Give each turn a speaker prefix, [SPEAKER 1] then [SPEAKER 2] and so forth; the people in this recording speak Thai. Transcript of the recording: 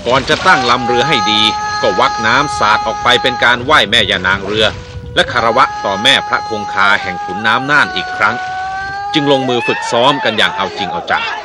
[SPEAKER 1] ก่อนจะตั้งลำเรือให้ดีก็วักน้ำสาดออกไปเป็นการไหว้แม่ย่านางเรือและคารวะต่อแม่พระคงคาแห่งขุนน้ำน่านอีกครั้งจึงลงมือฝึกซ้อมกันอย่างเอาจริงเอาจัง